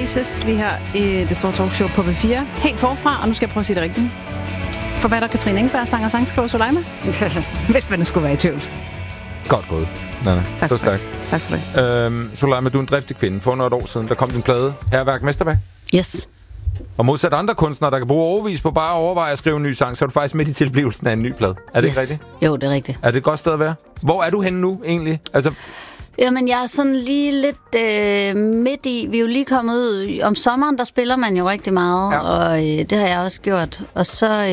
Oasis lige her i det store talkshow på P4. Helt forfra, og nu skal jeg prøve at sige det rigtigt. Forfatter Katrine Engberg, sanger og sangskriver Soleima. Hvis man skulle være i tvivl. Godt gået. Nej. Tak for det. Tak for det. Soleima, du er en driftig kvinde. For noget år siden, der kom din plade Hærværk Mesterbag. Yes. Og modsat andre kunstnere, der kan bruge overvis på bare at overveje at skrive en ny sang, så er du faktisk midt i tilblivelsen af en ny plade. Er det ikke rigtigt? Jo, det er rigtigt. Er det et godt sted at være? Hvor er du henne nu, egentlig? Altså... Jamen, jeg er sådan lige lidt midt i... Vi er jo lige kommet ud... Om sommeren, der spiller man jo rigtig meget, og det har jeg også gjort. Og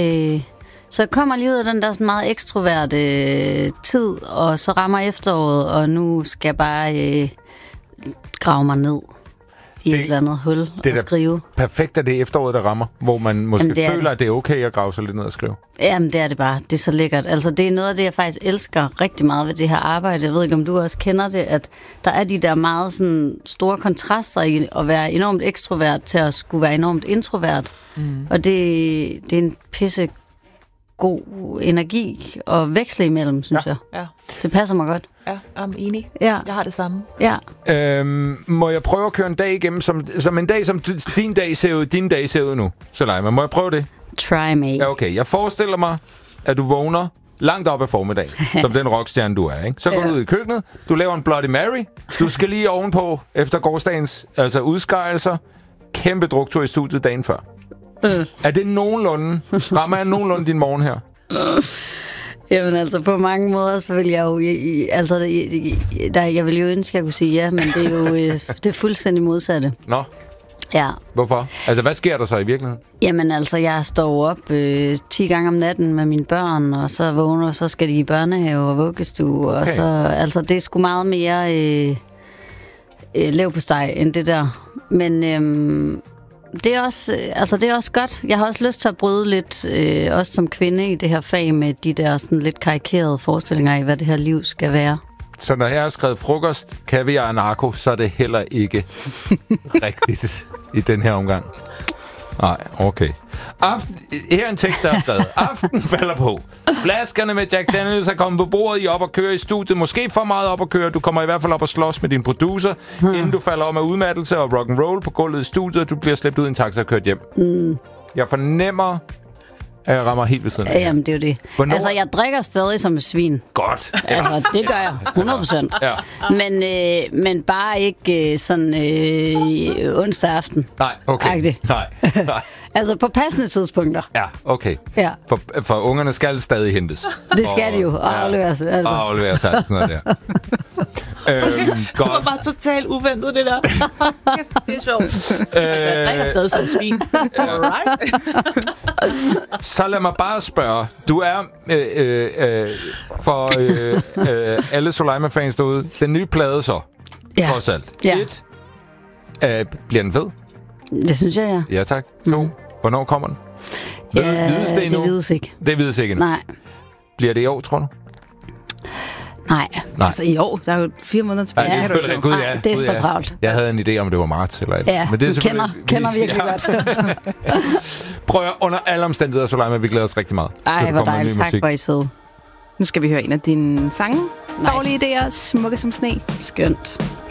så kommer lige ud af den der sådan meget ekstroverte tid, og så rammer efteråret, og nu skal jeg bare grave mig ned i et eller andet hul og skrive. Perfekt, at det er efteråret, der rammer, hvor man måske føler, at det er okay at grave sig lidt ned og skrive. Jamen, det er det bare. Det er så lækkert. Altså, det er noget af det, jeg faktisk elsker rigtig meget ved det her arbejde. Jeg ved ikke, om du også kender det, at der er de der meget sådan store kontraster i at være enormt ekstrovert til at skulle være enormt introvert. Mm. Og det er en pisse god energi at veksle imellem, synes jeg. Ja. Det passer mig godt. Ja, jeg er enig. Ja. Jeg har det samme. Ja. Må jeg prøve at køre en dag igennem, som en dag, som din dag ser ud nu, Soleima? Må jeg prøve det? Try me. Ja, okay. Jeg forestiller mig, at du vågner langt op ad formiddagen, som den rockstjerne, du er, ikke? Så går du ud i køkkenet, du laver en Bloody Mary, du skal lige ovenpå, efter gårsdagens udskejelser, kæmpe druktur i studiet dagen før. Er det nogenlunde, rammer jeg nogenlunde din morgen her? Jamen altså, på mange måder, så vil jeg jo... jeg vil jo ønske, at jeg kunne sige ja, men det er jo det er fuldstændig modsatte. Nå. Ja. Hvorfor? Altså, hvad sker der så i virkeligheden? Jamen altså, jeg står op 10 gange om natten med mine børn, og så vågner, og så skal de i børnehave og vuggestue, og så... Altså, det er sgu meget mere leverpostej end det der. Men... det er også godt. Jeg har også lyst til at bryde lidt, også som kvinde i det her fag, med de der sådan lidt karikerede forestillinger i, hvad det her liv skal være. Så når jeg har skrevet frokost, kaviar og narko, så er det heller ikke rigtigt i den her omgang. Nej, okay. Her er en tekst, der er skrevet. Aften falder på. Flaskerne med Jack Daniels er kommet på bordet. I op og kører i studiet. Måske for meget op og køre. Du kommer i hvert fald op og slås med din producer, inden du falder om af udmattelse og rock and roll på gulvet i studiet. Du bliver slæbt ud i en taxa og kørt hjem. Jeg fornemmer, at jeg rammer helt ved siden af. Jamen, det er jo det. Hvornår? Altså, jeg drikker stadig som et svin. Godt. Altså, det gør jeg. 100%. Ja. Men bare ikke sådan onsdag aften. Nej, okay. Nej. Altså, på passende tidspunkter. Ja, okay. Ja. For ungerne skal stadig hentes. Det skal de jo. Og afleveres. Altså. Og afleveres alt sådan noget der. Det var bare totalt uventet, det der. Det er sjovt. Altså, jeg drikker stadig som svin. Alright. Så lad mig bare spørge. Du er for alle Soleima-fans derude, den nye plade så, trods alt. Ja. 1. Bliver den fed? Det synes jeg, ja. Ja, tak. 2. Hvornår kommer den? Vides det endnu? Det vides ikke. Det vides ikke endnu? Nej. Bliver det i år, tror du? Nej. Altså i år, der er jo 4 måneder tilbage. Ja, det er for travlt. Jeg havde en idé om, det var marts eller et. Ja, men det du kender virkelig godt. Prøv at, under alle omstændigheder, Soleima, vi glæder os rigtig meget. Ej, hvor dejligt. Tak, hvor I søde. Nu skal vi høre en af dine sange. Dårlige idéer, smukke som sne. Skønt.